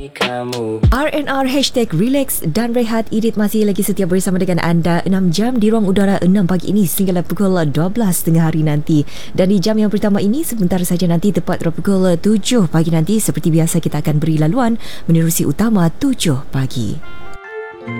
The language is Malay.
RNR #Relax dan Rehat. Idit masih lagi setia bersama dengan anda 6 jam di ruang udara 6 pagi ini sehingga pukul 12 tengah hari nanti. Dan di jam yang pertama ini sebentar saja nanti tepat pukul 7 pagi nanti seperti biasa kita akan beri laluan menerusi utama 7 pagi.